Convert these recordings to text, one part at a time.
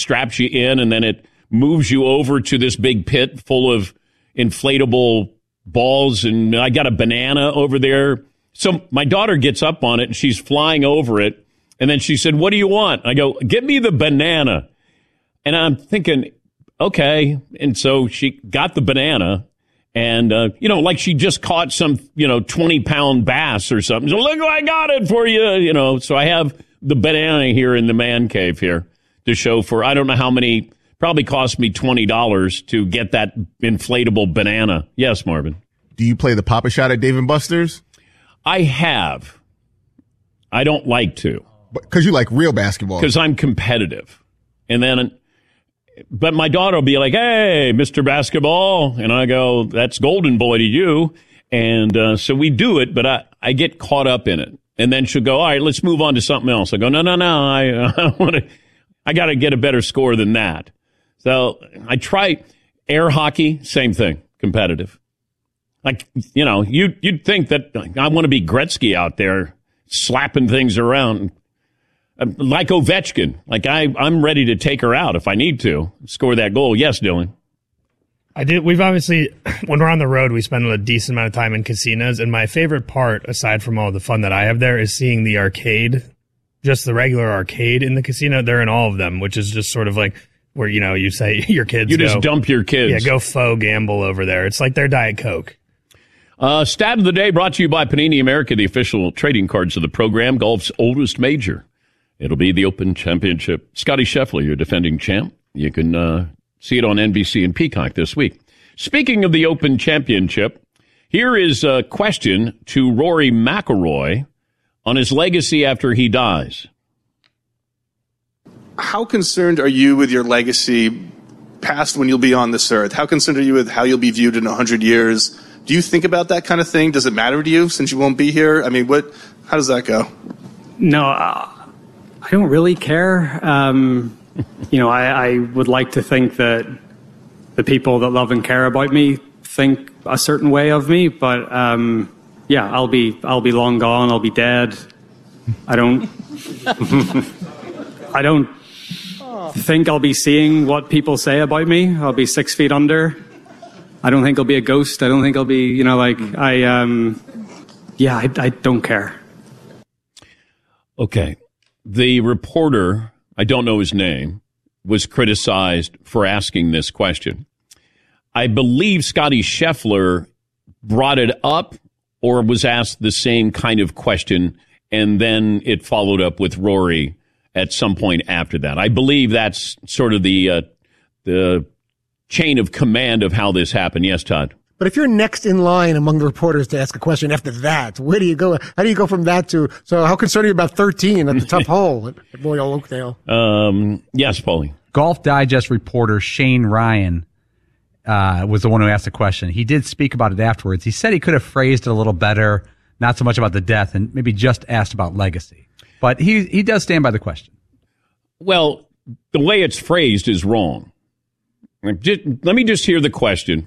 straps you in, and then it moves you over to this big pit full of inflatable balls, and I got a banana over there. So my daughter gets up on it, and she's flying over it, and then she said, "What do you want?" I go, "Get me the banana." And I'm thinking, okay. And so she got the banana, and, like she just caught some, 20-pound bass or something. So look, I got it for you, So I have the banana here in the man cave here to show for, I don't know how many, probably cost me $20 to get that inflatable banana. Yes, Marvin. Do you play the Pop-A-Shot at Dave & Buster's? I have. I don't like to. Because you like real basketball. Because I'm competitive. But my daughter will be like, "Hey, Mr. Basketball." And I go, "That's Golden Boy to you." And so we do it, but I get caught up in it. And then she'll go, "All right, let's move on to something else." I go, No. I got to get a better score than that. So I try air hockey, same thing, competitive. Like, you'd think that I want to be Gretzky out there slapping things around. Like Ovechkin. Like I'm ready to take her out if I need to score that goal. Yes, Dylan. I do. We've obviously, when we're on the road, we spend a decent amount of time in casinos. And my favorite part, aside from all the fun that I have there, is seeing the arcade, just the regular arcade in the casino. They're in all of them, which is just sort of like where, you say your kids just dump your kids. Yeah, go faux gamble over there. It's like their Diet Coke. Stat of the day brought to you by Panini America, the official trading cards of the program, golf's oldest major. It'll be the Open Championship. Scotty Scheffler, your defending champ. You can see it on NBC and Peacock this week. Speaking of the Open Championship, here is a question to Rory McIlroy on his legacy after he dies. How concerned are you with your legacy past when you'll be on this earth? How concerned are you with how you'll be viewed in 100 years? Do you think about that kind of thing? Does it matter to you since you won't be here? I mean, how does that go? No, I don't really care. I would like to think that the people that love and care about me think a certain way of me, but I'll be long gone. I'll be dead. I don't think I'll be seeing what people say about me. I'll be 6 feet under. I don't think I'll be a ghost. I don't think I'll be, I don't care. Okay. The reporter, I don't know his name, was criticized for asking this question. I believe Scotty Scheffler brought it up or was asked the same kind of question, and then it followed up with Rory at some point after that. I believe that's sort of the chain of command of how this happened. Yes, Todd? But if you're next in line among the reporters to ask a question after that, where do you go? How do you go from that to, so how concerned are you about 13 at the tough hole at Royal Oakdale? Yes, Paulie. Golf Digest reporter Shane Ryan was the one who asked the question. He did speak about it afterwards. He said he could have phrased it a little better, not so much about the death, and maybe just asked about legacy. But he does stand by the question. Well, the way it's phrased is wrong. Let me just hear the question.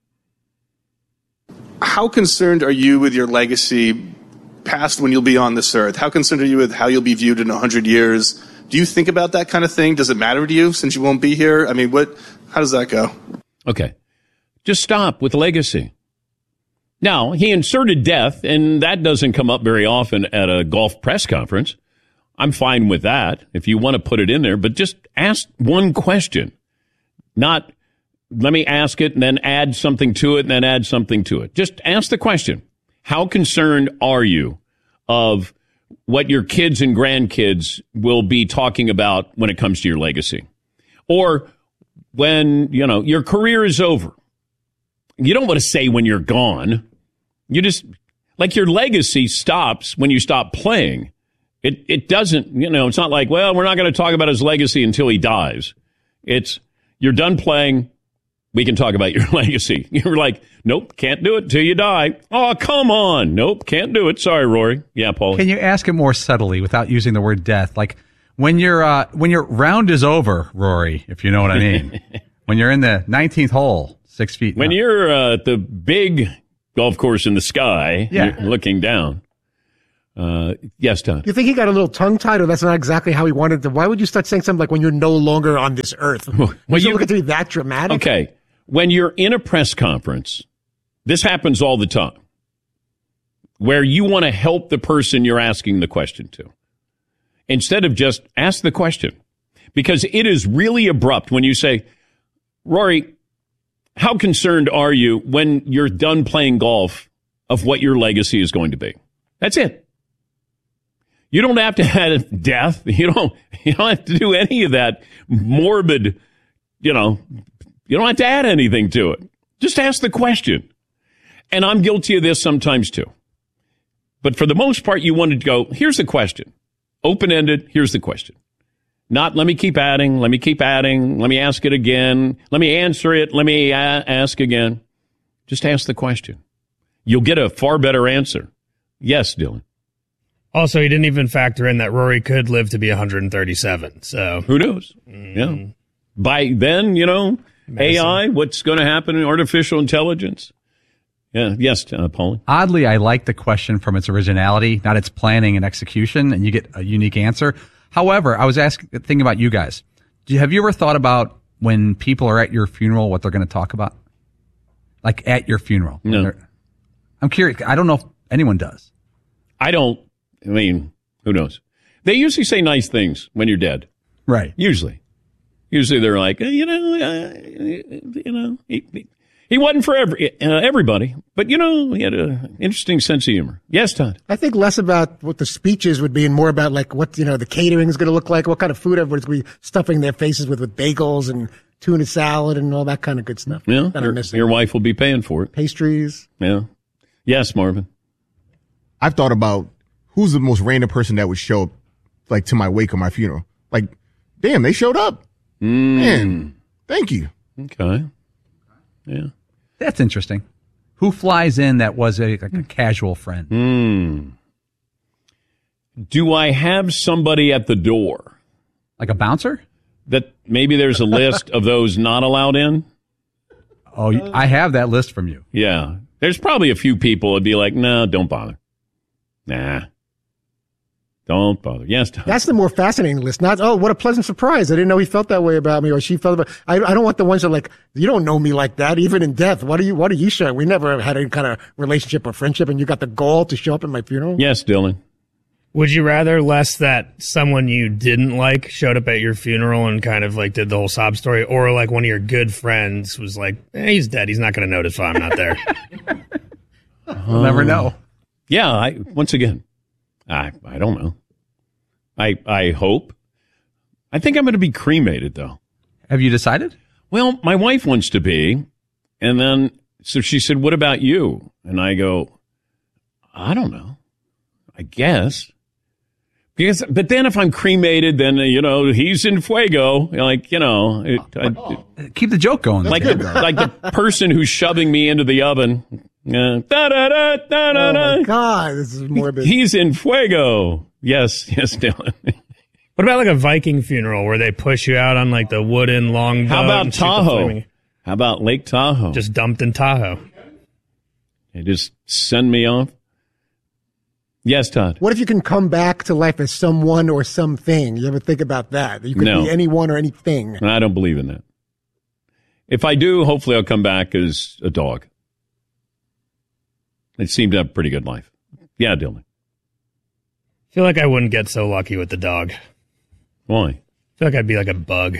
How concerned are you with your legacy past when you'll be on this earth? How concerned are you with how you'll be viewed in 100 years? Do you think about that kind of thing? Does it matter to you since you won't be here? I mean, how does that go? Okay. Just stop with legacy. Now, he inserted death, and that doesn't come up very often at a golf press conference. I'm fine with that if you want to put it in there, but just ask one question. Not, let me ask it and then add something to it and then add something to it. Just ask the question. How concerned are you of what your kids and grandkids will be talking about when it comes to your legacy? Or when, your career is over. You don't want to say when you're gone. You just, like, your legacy stops when you stop playing. It doesn't, it's not like, well, we're not going to talk about his legacy until he dies. It's, you're done playing. We can talk about your legacy. You're like, nope, can't do it till you die. Oh, come on. Nope, can't do it. Sorry, Rory. Yeah, Paul. Can you ask it more subtly without using the word death? Like, when your round is over, Rory, if you know what I mean. When you're in the 19th hole, 6 feet. When you're at the big golf course in the sky, you're looking down. Yes, Todd. Do you think he got a little tongue-tied, or that's not exactly how he wanted to? Why would you start saying something like when you're no longer on this earth? Does it look to be that dramatic? Okay. When you're in a press conference, this happens all the time, where you want to help the person you're asking the question to, instead of just ask the question. Because it is really abrupt when you say, Rory, how concerned are you when you're done playing golf of what your legacy is going to be? That's it. You don't have to have death. You don't have to do any of that morbid, you don't have to add anything to it. Just ask the question. And I'm guilty of this sometimes too. But for the most part, you wanted to go, here's the question. Open-ended, here's the question. Not, let me keep adding, let me ask it again, let me answer it, let me ask again. Just ask the question. You'll get a far better answer. Yes, Dylan. Also, he didn't even factor in that Rory could live to be 137. So who knows? Yeah. By then, AI, what's going to happen in artificial intelligence? Yeah. Yes, Paulie. Oddly, I like the question from its originality, not its planning and execution, and you get a unique answer. However, I was thinking about you guys. Have you ever thought about when people are at your funeral, what they're going to talk about? Like at your funeral? No. I'm curious. I don't know if anyone does. I don't. I mean, who knows? They usually say nice things when you're dead. Right. Usually they're like, he wasn't for everybody, but he had an interesting sense of humor. Yes, Todd. I think less about what the speeches would be and more about like what, the catering is going to look like, what kind of food everybody's going to be stuffing their faces with bagels and tuna salad and all that kind of good stuff. Yeah. That I'm missing. Your wife will be paying for it. Pastries. Yeah. Yes, Marvin. I've thought about who's the most random person that would show up, like, to my wake or my funeral. Like, damn, they showed up. Man, thank you. Okay. Yeah. That's interesting. Who flies in that was a casual friend? Do I have somebody at the door? Like a bouncer? That maybe there's a list of those not allowed in? Oh, I have that list from you. Yeah. There's probably a few people that'd be like, no, don't bother. Nah. Don't bother. Yes, Tom. That's the more fascinating list. Not, oh, what a pleasant surprise. I didn't know he felt that way about me or she felt about I don't want the ones that are like, you don't know me like that, even in death. What are you showing? We never had any kind of relationship or friendship, and you got the gall to show up at my funeral? Yes, Dylan. Would you rather less that someone you didn't like showed up at your funeral and kind of like did the whole sob story, or like one of your good friends was like, he's dead, he's not going to notice why I'm not there? We'll never know. Yeah, once again, I don't know. I hope. I think I'm going to be cremated, though. Have you decided? Well, my wife wants to be. And then, so she said, what about you? And I go, I don't know. I guess. But then if I'm cremated, then, he's in fuego. Like, keep the joke going. Like the person who's shoving me into the oven. Oh my God, this is morbid. He's in fuego. Yes, Dylan. What about like a Viking funeral where they push you out on like the wooden longboat? How about Tahoe? How about Lake Tahoe? Just dumped in Tahoe. They just send me off. Yes, Todd. What if you can come back to life as someone or something? You ever think about that? You could be anyone or anything. I don't believe in that. If I do, hopefully I'll come back as a dog. It seemed to have a pretty good life. Yeah, Dylan. I feel like I wouldn't get so lucky with the dog. Why? I feel like I'd be like a bug.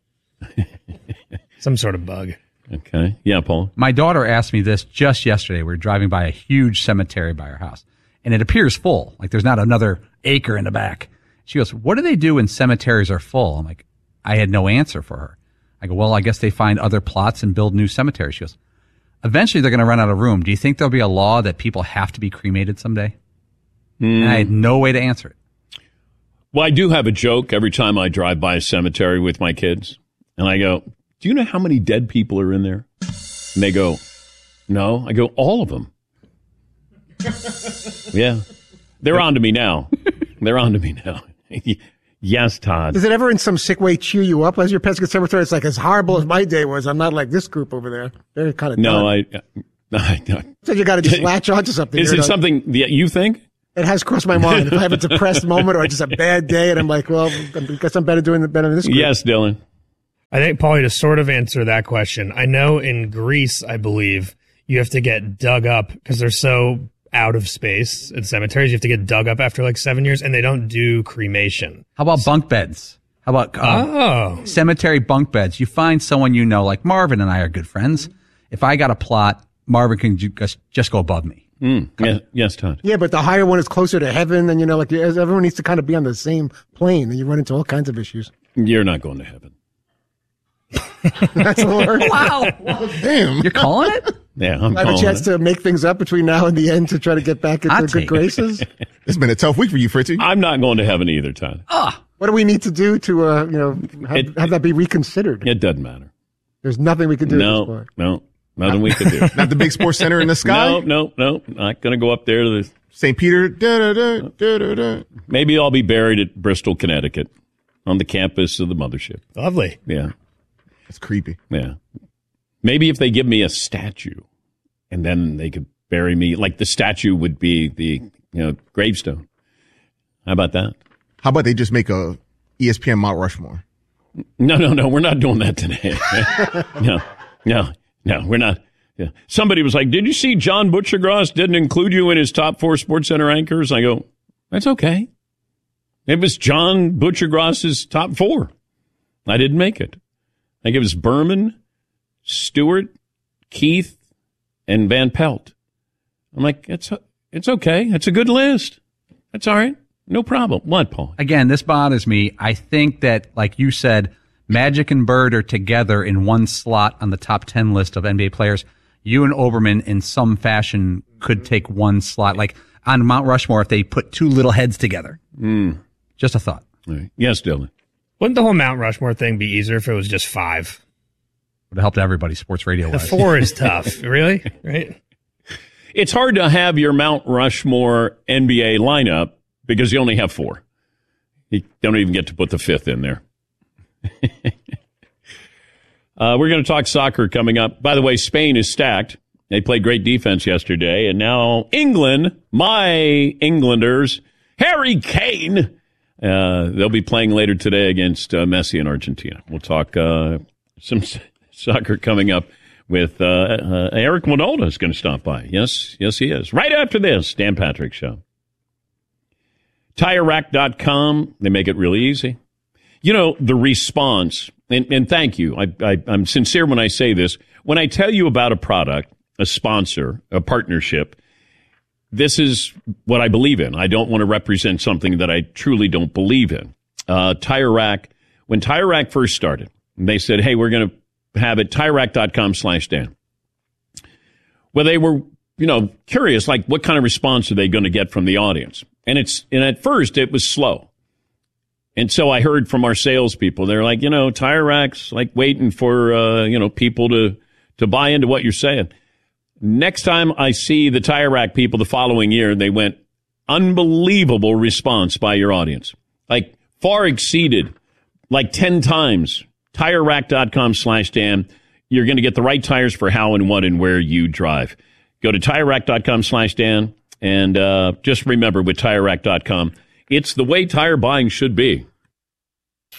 Some sort of bug. Okay. Yeah, Paul. My daughter asked me this just yesterday. We were driving by a huge cemetery by our house, and it appears full. Like there's not another acre in the back. She goes, what do they do when cemeteries are full? I'm like, I had no answer for her. I go, well, I guess they find other plots and build new cemeteries. She goes, eventually they're going to run out of room. Do you think there'll be a law that people have to be cremated someday? And I had no way to answer it. Well, I do have a joke every time I drive by a cemetery with my kids. And I go, do you know how many dead people are in there? And they go, no. I go, all of them. Yeah. They're on to me now. Yes, Todd. Does it ever in some sick way cheer you up as your pets get cemetery? It's like as horrible as my day was. I'm not like this group over there. They're kind of no. So you got to just latch onto something. Is it something that you think? It has crossed my mind. If I have a depressed moment or just a bad day, and I'm like, well, I guess I'm better than this group. Yes, Dylan. I think, Paulie, to sort of answer that question, I know in Greece, I believe, you have to get dug up because they're so out of space in cemeteries. You have to get dug up after like 7 years, and they don't do cremation. How about bunk beds? How about cemetery bunk beds? You find someone you know, like Marvin and I are good friends. If I got a plot, Marvin can just go above me. Yes, Todd. Yeah, but the higher one is closer to heaven, and like everyone needs to kind of be on the same plane, and you run into all kinds of issues. You're not going to heaven. That's the word. Wow. Damn. You're calling it? Yeah, I'm I have a calling chance it. to make things up between now and the end to try to get back into good graces. It's been a tough week for you, Fritzy. I'm not going to heaven either, Todd. What do we need to do to have that be reconsidered? It doesn't matter. There's nothing we can do at this point. No, nothing we can do. Not the big sports center in the sky? No. Not going to go up there to the. St. Peter. Da-da-da. Maybe I'll be buried at Bristol, Connecticut, on the campus of the mothership. Lovely. Yeah. That's creepy. Yeah. Maybe if they give me a statue and then they could bury me, like the statue would be the, gravestone. How about that? How about they just make a ESPN Mount Rushmore? No. We're not doing that today. No, we're not. Yeah. Somebody was like, did you see John Butchergross didn't include you in his top 4 SportsCenter anchors? I go, that's okay. It was John Butchergross's top 4. I didn't make it. I think it was Berman, Stewart, Keith, and Van Pelt. I'm like, it's okay. It's a good list. That's all right. No problem. What, Paul? Again, this bothers me. I think that, like you said, Magic and Bird are together in one slot on the top 10 list of NBA players. You and Oberman, in some fashion, could take one slot. Like on Mount Rushmore, if they put 2 little heads together. Just a thought. All right. Yes, Dylan. Wouldn't the whole Mount Rushmore thing be easier if it was just 5? Would have helped everybody sports radio The wise. 4 is tough. Really? Right? It's hard to have your Mount Rushmore NBA lineup because you only have 4. You don't even get to put the 5th in there. We're going to talk soccer coming up. By the way, Spain is stacked. They played great defense yesterday. And now England, my Englanders, Harry Kane, they'll be playing later today against Messi in Argentina. We'll talk some soccer coming up with Eric Winola is going to stop by. Yes, he is. Right after this, Dan Patrick Show. TireRack.com, they make it really easy. The response, and thank you. I'm sincere when I say this. When I tell you about a product, a sponsor, a partnership, this is what I believe in. I don't want to represent something that I truly don't believe in. Tire Rack, when Tire Rack first started, they said, hey, we're going to have it, TireRack.com/Dan. Well, they were, curious, like what kind of response are they going to get from the audience? And at first it was slow. And so I heard from our salespeople, they're like, Tire Rack's like waiting for, people to buy into what you're saying. Next time I see the Tire Rack people the following year, they went, unbelievable response by your audience. Like far exceeded, like 10 times. TireRack.com/Dan. You're going to get the right tires for how and what and where you drive. Go to TireRack.com/Dan. And just remember with TireRack.com, it's the way tire buying should be.